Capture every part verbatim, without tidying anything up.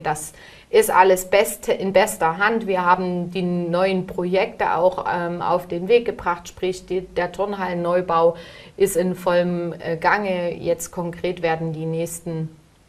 Das ist alles best, in bester Hand. Wir haben die neuen Projekte auch ähm, auf den Weg gebracht, sprich die, der Turnhallenneubau ist in vollem äh, Gange. Jetzt konkret werden die nächsten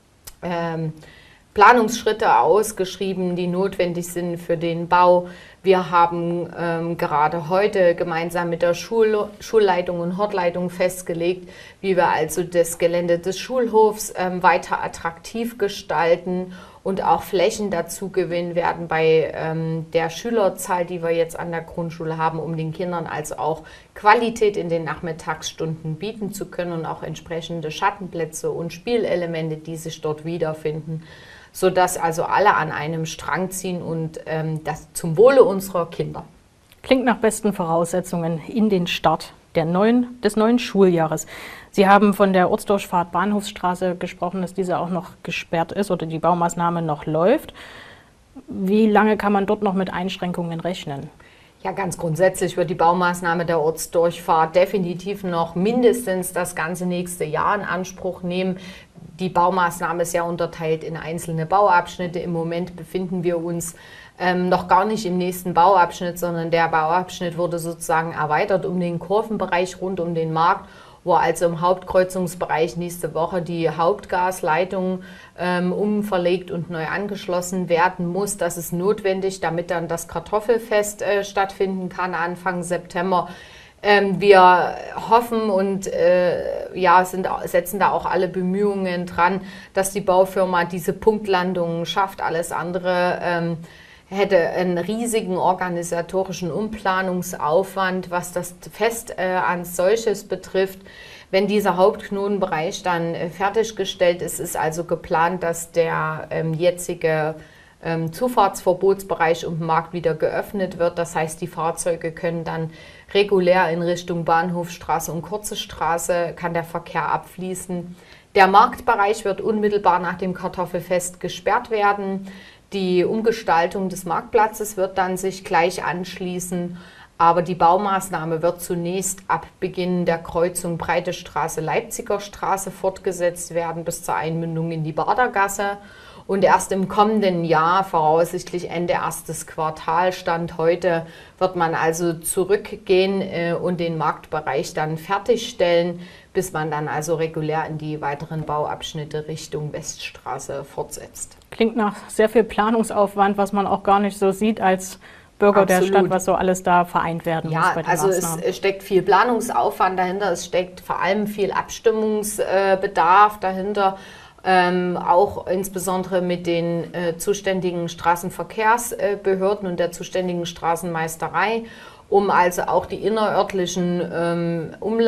ähm, Planungsschritte ausgeschrieben, die notwendig sind für den Bau. Wir haben ähm, gerade heute gemeinsam mit der Schul Schulleitung und Hortleitung festgelegt, wie wir also das Gelände des Schulhofs ähm, weiter attraktiv gestalten und auch Flächen dazu gewinnen werden bei ähm, der Schülerzahl, die wir jetzt an der Grundschule haben, um den Kindern also auch Qualität in den Nachmittagsstunden bieten zu können und auch entsprechende Schattenplätze und Spielelemente, die sich dort wiederfinden, sodass also alle an einem Strang ziehen und ähm, das zum Wohle unserer Kinder. Klingt nach besten Voraussetzungen in den Start der neuen, des neuen Schuljahres. Sie haben von der Ortsdurchfahrt Bahnhofsstraße gesprochen, dass diese auch noch gesperrt ist oder die Baumaßnahme noch läuft. Wie lange kann man dort noch mit Einschränkungen rechnen? Ja, ganz grundsätzlich wird die Baumaßnahme der Ortsdurchfahrt definitiv noch mindestens das ganze nächste Jahr in Anspruch nehmen. Die Baumaßnahme ist ja unterteilt in einzelne Bauabschnitte. Im Moment befinden wir uns ähm, noch gar nicht im nächsten Bauabschnitt, sondern der Bauabschnitt wurde sozusagen erweitert um den Kurvenbereich rund um den Markt, wo also im Hauptkreuzungsbereich nächste Woche die Hauptgasleitung ähm, umverlegt und neu angeschlossen werden muss. Das ist notwendig, damit dann das Kartoffelfest äh, stattfinden kann Anfang September. Ähm, wir hoffen und äh, ja, sind, setzen da auch alle Bemühungen dran, dass die Baufirma diese Punktlandungen schafft. Alles andere ähm, hätte einen riesigen organisatorischen Umplanungsaufwand, was das Fest äh, als solches betrifft. Wenn dieser Hauptknotenbereich dann äh, fertiggestellt ist, ist also geplant, dass der ähm, jetzige ähm, Zufahrtsverbotsbereich um den Markt wieder geöffnet wird. Das heißt, die Fahrzeuge können dann regulär in Richtung Bahnhofstraße und Kurze Straße, kann der Verkehr abfließen. Der Marktbereich wird unmittelbar nach dem Kartoffelfest gesperrt werden. Die Umgestaltung des Marktplatzes wird dann sich gleich anschließen, aber die Baumaßnahme wird zunächst ab Beginn der Kreuzung Breite Straße, Leipziger Straße fortgesetzt werden bis zur Einmündung in die Badergasse. Und erst im kommenden Jahr, voraussichtlich Ende erstes Quartal, Stand heute, wird man also zurückgehen äh, und den Marktbereich dann fertigstellen, bis man dann also regulär in die weiteren Bauabschnitte Richtung Weststraße fortsetzt. Klingt nach sehr viel Planungsaufwand, was man auch gar nicht so sieht als Bürger Absolut. Der Stadt, was so alles da vereint werden ja, muss bei den also Maßnahmen. Es steckt viel Planungsaufwand dahinter, es steckt vor allem viel Abstimmungsbedarf dahinter. Ähm, auch insbesondere mit den äh, zuständigen Straßenverkehrsbehörden und der zuständigen Straßenmeisterei, um also auch die innerörtlichen ähm,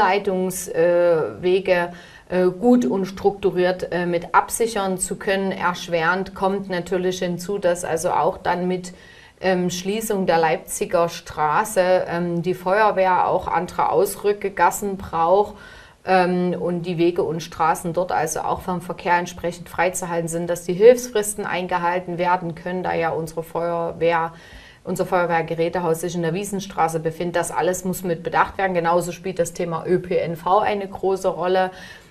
Umleitungswege äh, gut und strukturiert äh, mit absichern zu können. Erschwerend kommt natürlich hinzu, dass also auch dann mit ähm, Schließung der Leipziger Straße ähm, die Feuerwehr auch andere Ausrückegassen braucht, und die Wege und Straßen dort also auch vom Verkehr entsprechend freizuhalten sind, dass die Hilfsfristen eingehalten werden können, da ja unsere Feuerwehr, unser Feuerwehrgerätehaus sich in der Wiesenstraße befindet. Das alles muss mit bedacht werden. Genauso spielt das Thema Ö P N V eine große Rolle.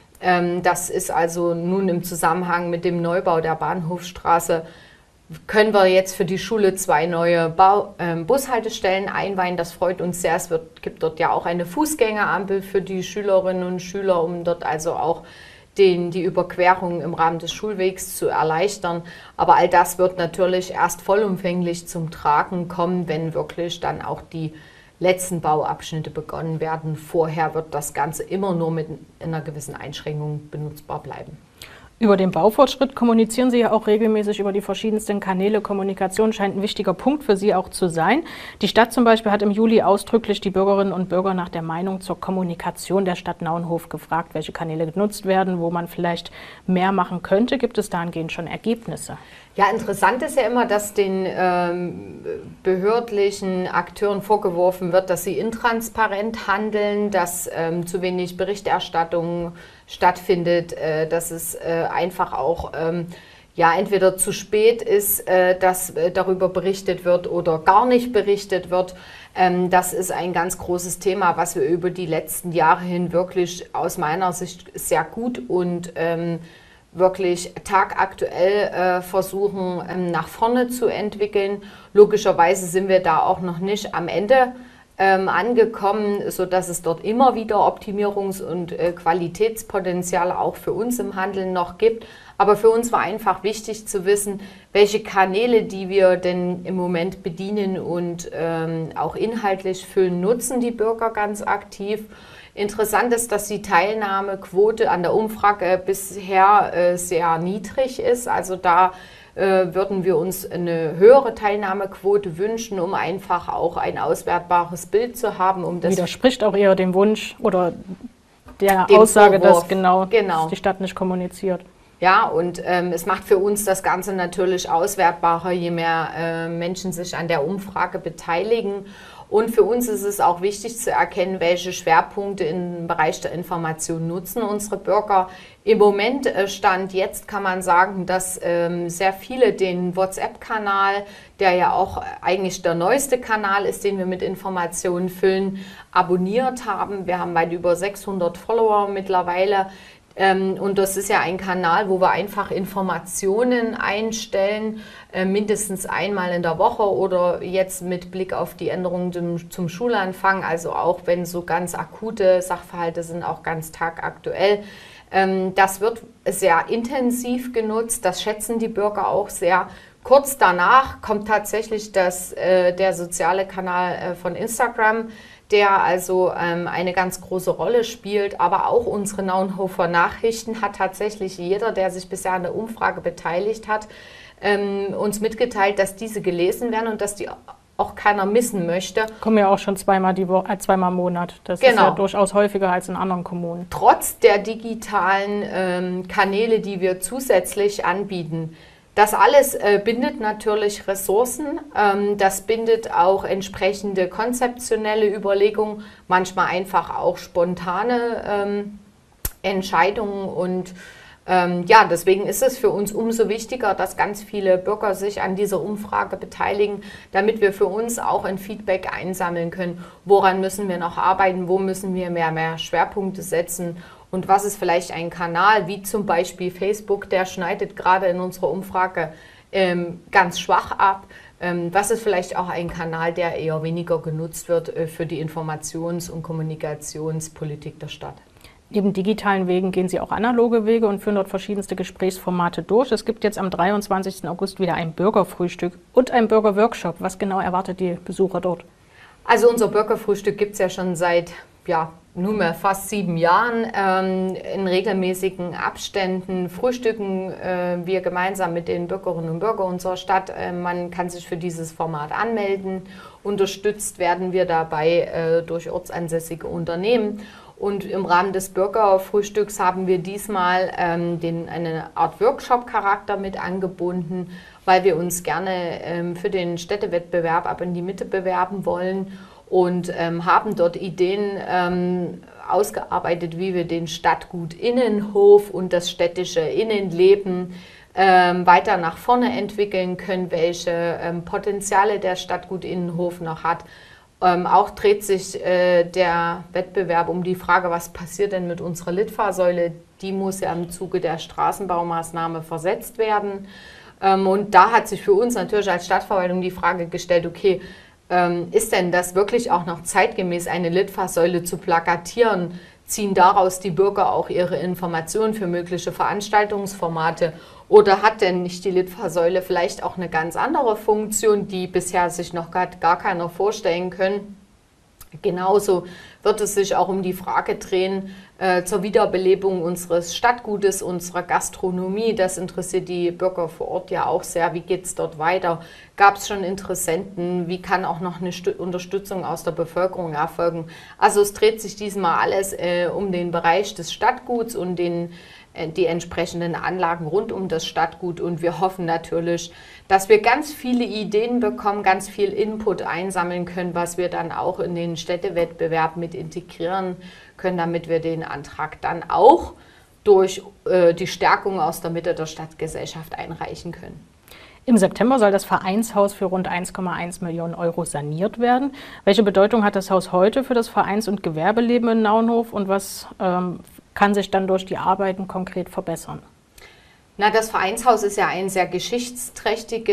Das ist also nun im Zusammenhang mit dem Neubau der Bahnhofsstraße, können wir jetzt für die Schule zwei neue Bau, äh, Bushaltestellen einweihen. Das freut uns sehr. Es wird, gibt dort ja auch eine Fußgängerampel für die Schülerinnen und Schüler, um dort also auch den, die Überquerung im Rahmen des Schulwegs zu erleichtern. Aber all das wird natürlich erst vollumfänglich zum Tragen kommen, wenn wirklich dann auch die letzten Bauabschnitte begonnen werden. Vorher wird das Ganze immer nur mit einer gewissen Einschränkung benutzbar bleiben. Über den Baufortschritt kommunizieren Sie ja auch regelmäßig über die verschiedensten Kanäle. Kommunikation scheint ein wichtiger Punkt für Sie auch zu sein. Die Stadt zum Beispiel hat im Juli ausdrücklich die Bürgerinnen und Bürger nach der Meinung zur Kommunikation der Stadt Naunhof gefragt, welche Kanäle genutzt werden, wo man vielleicht mehr machen könnte. Gibt es dahingehend schon Ergebnisse? Ja, interessant ist ja immer, dass den ähm, behördlichen Akteuren vorgeworfen wird, dass sie intransparent handeln, dass ähm, zu wenig Berichterstattung stattfindet, äh, dass es äh, einfach auch ähm, ja, entweder zu spät ist, äh, dass äh, darüber berichtet wird oder gar nicht berichtet wird. Ähm, das ist ein ganz großes Thema, was wir über die letzten Jahre hin wirklich aus meiner Sicht sehr gut und ähm, wirklich tagaktuell äh, versuchen, ähm, nach vorne zu entwickeln. Logischerweise sind wir da auch noch nicht am Ende ähm, angekommen, sodass es dort immer wieder Optimierungs- und äh, Qualitätspotenziale auch für uns im Handeln noch gibt. Aber für uns war einfach wichtig zu wissen, welche Kanäle, die wir denn im Moment bedienen und ähm, auch inhaltlich füllen, nutzen die Bürger ganz aktiv. Interessant ist, dass die Teilnahmequote an der Umfrage bisher äh, sehr niedrig ist. Also da äh, würden wir uns eine höhere Teilnahmequote wünschen, um einfach auch ein auswertbares Bild zu haben. Um das widerspricht auch eher dem Wunsch oder der dem Aussage, Vorwurf. dass genau, genau dass die Stadt nicht kommuniziert. Ja, und ähm, es macht für uns das Ganze natürlich auswertbarer, je mehr äh, Menschen sich an der Umfrage beteiligen. Und für uns ist es auch wichtig zu erkennen, welche Schwerpunkte im Bereich der Information nutzen unsere Bürger. Im Moment, äh, Stand jetzt, kann man sagen, dass ähm, sehr viele den WhatsApp-Kanal, der ja auch eigentlich der neueste Kanal ist, den wir mit Informationen füllen, abonniert haben. Wir haben weit über sechshundert Follower mittlerweile. Ähm, und das ist ja ein Kanal, wo wir einfach Informationen einstellen, äh, mindestens einmal in der Woche oder jetzt mit Blick auf die Änderungen zum, zum Schulanfang, also auch wenn so ganz akute Sachverhalte sind, auch ganz tagaktuell. Ähm, das wird sehr intensiv genutzt, das schätzen die Bürger auch sehr. Kurz danach kommt tatsächlich das, äh, der soziale Kanal äh, von Instagram, der also ähm, eine ganz große Rolle spielt, aber auch unsere Naunhofer Nachrichten hat tatsächlich jeder, der sich bisher an der Umfrage beteiligt hat, ähm, uns mitgeteilt, dass diese gelesen werden und dass die auch keiner missen möchte. Kommen ja auch schon zweimal, die Woche, äh, zweimal im Monat. Das genau. ist ja durchaus häufiger als in anderen Kommunen. Trotz der digitalen ähm, Kanäle, die wir zusätzlich anbieten, das alles äh, bindet natürlich Ressourcen, ähm, das bindet auch entsprechende konzeptionelle Überlegungen, manchmal einfach auch spontane ähm, Entscheidungen und ähm, ja, deswegen ist es für uns umso wichtiger, dass ganz viele Bürger sich an dieser Umfrage beteiligen, damit wir für uns auch ein Feedback einsammeln können, woran müssen wir noch arbeiten, wo müssen wir mehr, mehr Schwerpunkte setzen. Und was ist vielleicht ein Kanal, wie zum Beispiel Facebook, der schneidet gerade in unserer Umfrage ähm, ganz schwach ab. Ähm, was ist vielleicht auch ein Kanal, der eher weniger genutzt wird äh, für die Informations- und Kommunikationspolitik der Stadt? Neben digitalen Wegen gehen Sie auch analoge Wege und führen dort verschiedenste Gesprächsformate durch. Es gibt jetzt am dreiundzwanzigsten August wieder ein Bürgerfrühstück und ein Bürgerworkshop. Was genau erwartet die Besucher dort? Also unser Bürgerfrühstück gibt es ja schon seit ja, nunmehr fast sieben Jahren. Ähm, in regelmäßigen Abständen frühstücken äh, wir gemeinsam mit den Bürgerinnen und Bürgern unserer Stadt. Äh, man kann sich für dieses Format anmelden. Unterstützt werden wir dabei äh, durch ortsansässige Unternehmen. Und im Rahmen des Bürgerfrühstücks haben wir diesmal ähm, den, eine Art Workshop-Charakter mit angebunden, weil wir uns gerne ähm, für den Städtewettbewerb ab in die Mitte bewerben wollen und ähm, haben dort Ideen ähm, ausgearbeitet, wie wir den Stadtgut Innenhof und das städtische Innenleben ähm, weiter nach vorne entwickeln können, welche ähm, Potenziale der Stadtgut Innenhof noch hat. Ähm, auch dreht sich äh, der Wettbewerb um die Frage, was passiert denn mit unserer Litfaßsäule? Die muss ja im Zuge der Straßenbaumaßnahme versetzt werden. Ähm, und da hat sich für uns natürlich als Stadtverwaltung die Frage gestellt, okay, ähm, ist denn das wirklich auch noch zeitgemäß, eine Litfaßsäule zu plakatieren? Ziehen daraus die Bürger auch ihre Informationen für mögliche Veranstaltungsformate? Oder hat denn nicht die Litfaßsäule vielleicht auch eine ganz andere Funktion, die bisher sich noch gar, gar keiner vorstellen können? Genauso wird es sich auch um die Frage drehen äh, zur Wiederbelebung unseres Stadtgutes, unserer Gastronomie. Das interessiert die Bürger vor Ort ja auch sehr. Wie geht es dort weiter? Gab es schon Interessenten? Wie kann auch noch eine Stu- Unterstützung aus der Bevölkerung erfolgen? Also es dreht sich diesmal alles äh, um den Bereich des Stadtguts und den die entsprechenden Anlagen rund um das Stadtgut und wir hoffen natürlich, dass wir ganz viele Ideen bekommen, ganz viel Input einsammeln können, was wir dann auch in den Städtewettbewerb mit integrieren können, damit wir den Antrag dann auch durch äh, die Stärkung aus der Mitte der Stadtgesellschaft einreichen können. Im September soll das Vereinshaus für rund eins Komma eins Millionen Euro saniert werden. Welche Bedeutung hat das Haus heute für das Vereins- und Gewerbeleben in Naunhof und was ähm, kann sich dann durch die Arbeiten konkret verbessern? Na, das Vereinshaus ist ja ein sehr geschichtsträchtiges